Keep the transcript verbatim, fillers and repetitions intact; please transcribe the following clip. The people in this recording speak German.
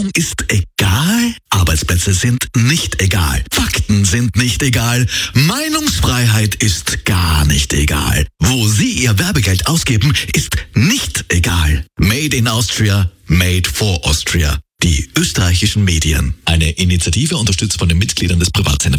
ist egal? Arbeitsplätze sind nicht egal. Fakten sind nicht egal. Meinungsfreiheit ist gar nicht egal. Wo Sie Ihr Werbegeld ausgeben, ist nicht egal. Made in Austria, made for Austria. Die österreichischen Medien. Eine Initiative unterstützt von den Mitgliedern des Privatsender